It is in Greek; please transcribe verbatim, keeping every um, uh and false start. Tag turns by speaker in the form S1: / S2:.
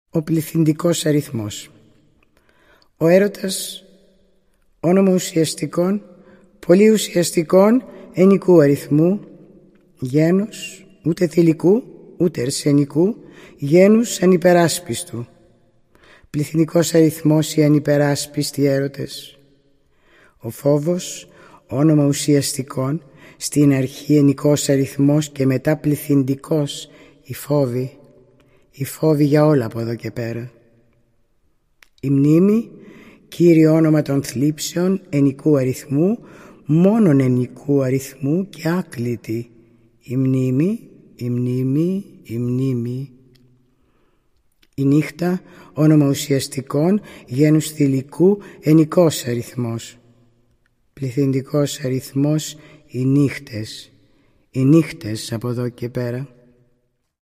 S1: Ο πληθυντικός αριθμός. Ο έρωτας, όνομα ουσιαστικών, πολύ ουσιαστικών ενικού αριθμού, γένους ούτε θηλυκού ούτε αρσενικού, γένους ανυπεράσπιστου. Πληθυντικός αριθμός οι ανυπεράσπιστοι έρωτες. Ο φόβος, όνομα ουσιαστικών, στην αρχή ενικός αριθμός και μετά πληθυντικός η φόβη, η φόβη για όλα από εδώ και πέρα. Η μνήμη, κύριο όνομα των θλίψεων ενικού αριθμού, μόνον ενικού αριθμού και άκλητη. Η μνήμη, η μνήμη, η μνήμη. Η νύχτα, όνομα ουσιαστικών, γένους θηλυκού, ενικός αριθμός. Πληθυντικός αριθμός, οι νύχτες, οι νύχτες από εδώ και πέρα.